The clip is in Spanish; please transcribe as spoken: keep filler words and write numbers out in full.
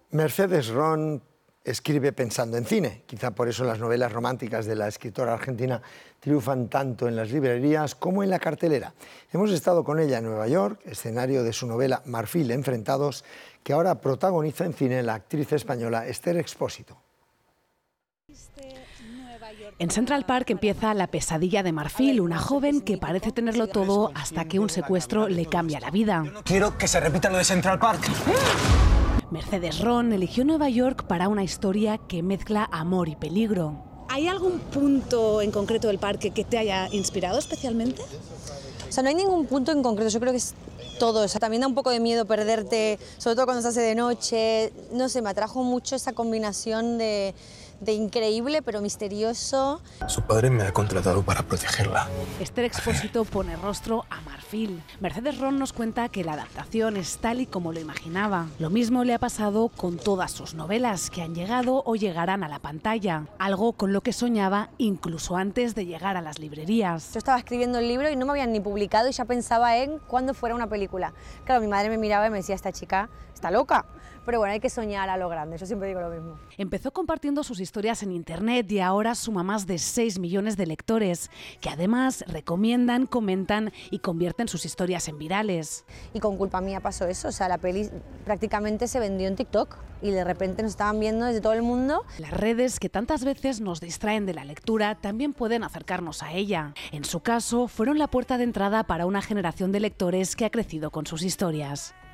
Mercedes Ron escribe pensando en cine. Quizá por eso las novelas románticas de la escritora argentina triunfan tanto en las librerías como en la cartelera. Hemos estado con ella en Nueva York, escenario de su novela Marfil Enfrentados, que ahora protagoniza en cine la actriz española Esther Expósito. En Central Park empieza la pesadilla de Marfil, una joven que parece tenerlo todo hasta que un secuestro le cambia la vida. Yo no quiero que se repita lo de Central Park. Mercedes Ron eligió Nueva York para una historia que mezcla amor y peligro. ¿Hay algún punto en concreto del parque que te haya inspirado especialmente? O sea, no hay ningún punto en concreto, yo creo que es todo. O sea, también da un poco de miedo perderte, sobre todo cuando se hace de noche. No sé, me atrajo mucho esa combinación de, de increíble pero misterioso. Su padre me ha contratado para protegerla. Esther Expósito pone rostro a Marfil. Mercedes Ron nos cuenta que la adaptación es tal y como lo imaginaba. Lo mismo le ha pasado con todas sus novelas, que han llegado o llegarán a la pantalla. Algo con lo que soñaba incluso antes de llegar a las librerías. Yo estaba escribiendo el libro y no me habían ni publicado y ya pensaba en cuándo fuera una película. Claro, mi madre me miraba y me decía, esta chica está loca. Pero bueno, hay que soñar a lo grande, yo siempre digo lo mismo. Empezó compartiendo sus historias en internet y ahora suma más de seis millones de lectores, que además recomiendan, comentan y convierten sus historias en virales. Y con culpa mía pasó eso, o sea, la peli prácticamente se vendió en TikTok y de repente nos estaban viendo desde todo el mundo. Las redes, que tantas veces nos distraen de la lectura, también pueden acercarnos a ella. En su caso, fueron la puerta de entrada para una generación de lectores que ha crecido con sus historias.